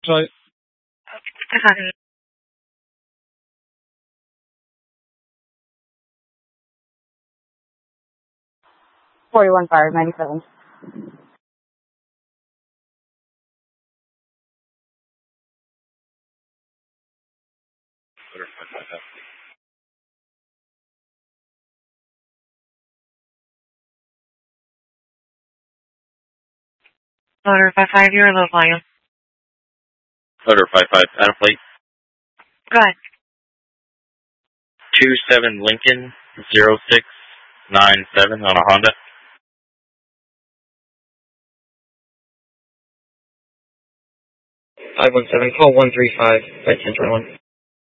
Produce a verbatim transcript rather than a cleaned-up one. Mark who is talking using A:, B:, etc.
A: Right.
B: forty-one fire, ninety-seven.
C: Motor five five, you're low volume.
D: Motor five five, out of plate.
C: Go ahead.
D: two seven Lincoln, zero six nine seven on a Honda.
E: five one seven, call one three five, by ten twenty-one.